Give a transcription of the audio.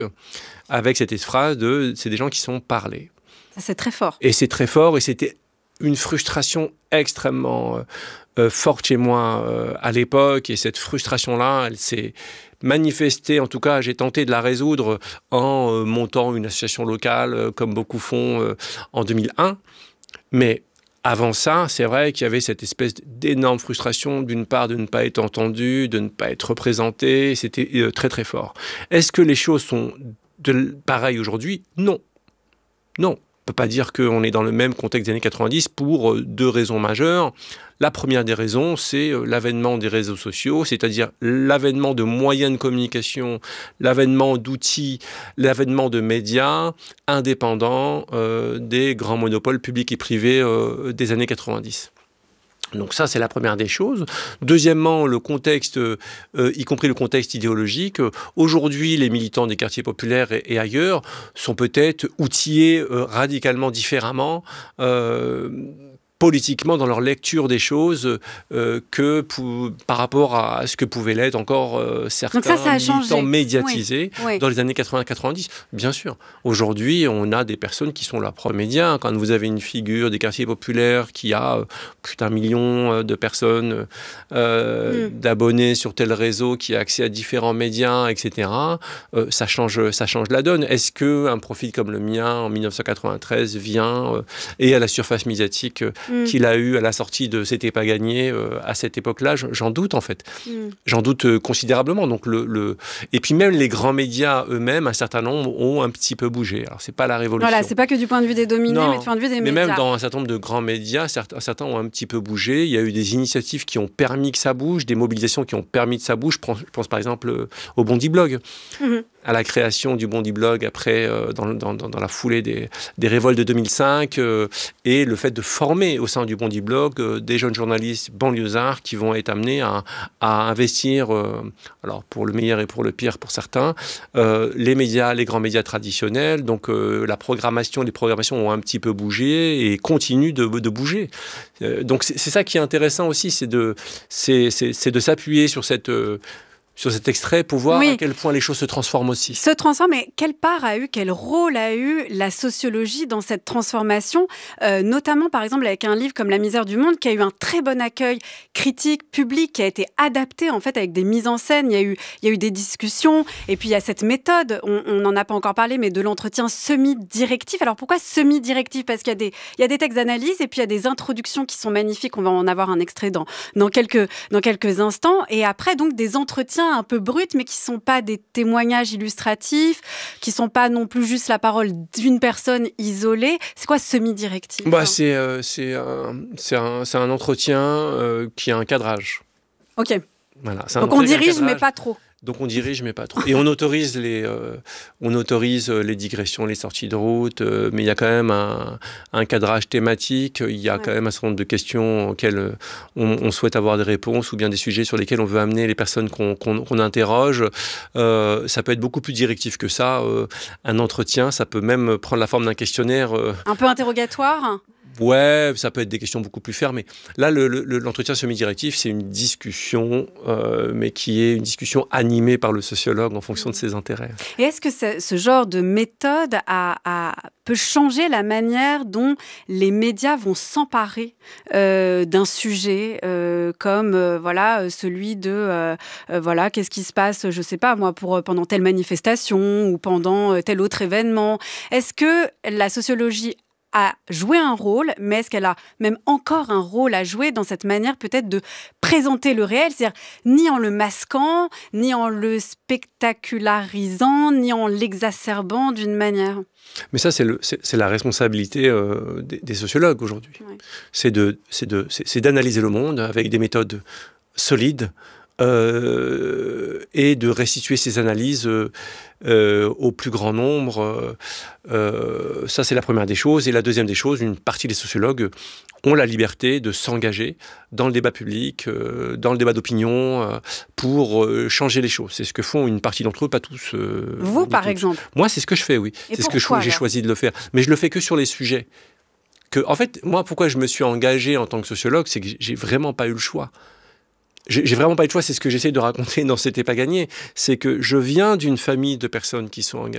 avec cette phrase de « c'est des gens qui sont parlés ». Ça, c'est très fort. Et c'est très fort, et c'était une frustration extrêmement forte chez moi à l'époque, et cette frustration-là, elle s'est manifestée, en tout cas, j'ai tenté de la résoudre en montant une association locale, comme beaucoup font en 2001, mais avant ça, c'est vrai qu'il y avait cette espèce d'énorme frustration, d'une part, de ne pas être entendu, de ne pas être représenté. C'était très, très fort. Est-ce que les choses sont pareilles aujourd'hui ? Non. Non. On ne peut pas dire qu'on est dans le même contexte des années 90 pour deux raisons majeures. La première des raisons, c'est l'avènement des réseaux sociaux, c'est-à-dire l'avènement de moyens de communication, l'avènement d'outils, l'avènement de médias indépendants des grands monopoles publics et privés des années 90. Donc ça, c'est la première des choses. Deuxièmement, le contexte, y compris le contexte idéologique. Aujourd'hui, les militants des quartiers populaires et ailleurs sont peut-être outillés radicalement différemment politiquement dans leur lecture des choses que par rapport à ce que pouvaient l'être encore certains militants médiatisés dans les années 80-90. Bien sûr, aujourd'hui, on a des personnes qui sont leurs propres médias. Quand vous avez une figure des quartiers populaires qui a plus d'1 million de personnes d'abonnés sur tel réseau, qui a accès à différents médias, etc., ça change la donne. Est-ce qu'un profil comme le mien en 1993 vient et à la surface médiatique qu'il a eu à la sortie de C'était pas gagné à cette époque-là, j'en doute en fait. J'en doute considérablement. Donc et puis même les grands médias eux-mêmes, un certain nombre ont un petit peu bougé. Alors c'est pas la révolution. Voilà, c'est pas que du point de vue des dominés, mais du point de vue des médias. Mais même dans un certain nombre de grands médias, certains ont un petit peu bougé. Il y a eu des initiatives qui ont permis que ça bouge, des mobilisations qui ont permis que ça bouge. Je pense par exemple au Bondi Blog. À la création du Bondi Blog après, dans la foulée des révoltes de 2005, et le fait de former au sein du Bondi Blog des jeunes journalistes banlieusards qui vont être amenés à investir, alors pour le meilleur et pour le pire pour certains, les grands médias traditionnels. Donc les programmations ont un petit peu bougé et continuent de bouger. Donc c'est ça qui est intéressant aussi, c'est de s'appuyer sur cet extrait pour voir à quel point les choses se transforment aussi. Se transforment, mais quel rôle a eu la sociologie dans cette transformation, notamment par exemple avec un livre comme La misère du monde qui a eu un très bon accueil critique, public, qui a été adapté en fait avec des mises en scène, il y a eu des discussions, et puis il y a cette méthode, on n'en a pas encore parlé, mais de l'entretien semi-directif. Alors pourquoi semi-directif ? Parce qu'il y a des textes d'analyse et puis il y a des introductions qui sont magnifiques, on va en avoir un extrait dans quelques instants, et après donc des entretiens un peu bruts, mais qui ne sont pas des témoignages illustratifs, qui ne sont pas non plus juste la parole d'une personne isolée. C'est quoi semi-directif ? C'est un entretien qui a un cadrage. Ok. Voilà, donc on dirige, mais pas trop. Donc on dirige, mais pas trop. Et on autorise les digressions, les sorties de route, mais il y a quand même un cadrage thématique, il y a quand même un certain nombre de questions auxquelles on souhaite avoir des réponses, ou bien des sujets sur lesquels on veut amener les personnes qu'on interroge. Ça peut être beaucoup plus directif que ça. Un entretien, ça peut même prendre la forme d'un questionnaire. Un peu interrogatoire ? Ouais, ça peut être des questions beaucoup plus fermées. Là, l'entretien semi-directif, c'est une discussion, mais qui est une discussion animée par le sociologue en fonction de ses intérêts. Et est-ce que ce genre de méthode peut changer la manière dont les médias vont s'emparer d'un sujet comme celui de qu'est-ce qui se passe, je sais pas moi, pendant telle manifestation ou pendant tel autre événement. Est-ce que la sociologie a joué un rôle, mais est-ce qu'elle a même encore un rôle à jouer dans cette manière peut-être de présenter le réel, c'est-à-dire ni en le masquant, ni en le spectacularisant, ni en l'exacerbant d'une manière. Mais ça, c'est la responsabilité des sociologues aujourd'hui. Ouais. C'est d'analyser le monde avec des méthodes solides, et de restituer ces analyses au plus grand nombre. Ça, c'est la première des choses. Et la deuxième des choses, une partie des sociologues ont la liberté de s'engager dans le débat public, dans le débat d'opinion, pour changer les choses. C'est ce que font une partie d'entre eux, pas tous. Vous, par exemple ? Moi, c'est ce que je fais, oui. Et c'est ce que j'ai choisi de le faire. Mais je le fais que sur les sujets. En fait, moi, pourquoi je me suis engagé en tant que sociologue, c'est que j'ai vraiment pas eu le choix. J'ai vraiment pas eu le choix, c'est ce que j'essaie de raconter dans C'était pas gagné. C'est que je viens d'une famille de personnes qui sont engagées.